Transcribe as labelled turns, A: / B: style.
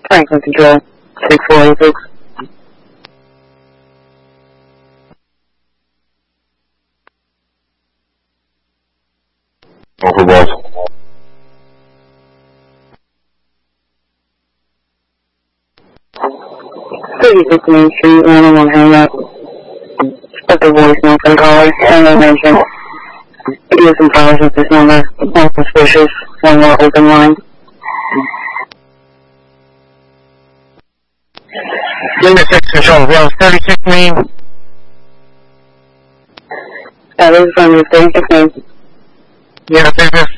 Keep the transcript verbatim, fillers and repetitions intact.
A: Franklin Control, six four eight six.
B: Over boss.
A: thirty-six Main Street, one oh one hang up. Expect a voicemail from caller, and I mentioned. It is some problems with this number. More suspicious. One more open line.
B: Unit six Control, Wells, thirty-six Main.
A: That is from your thirty-six Main.
B: Yeah, business.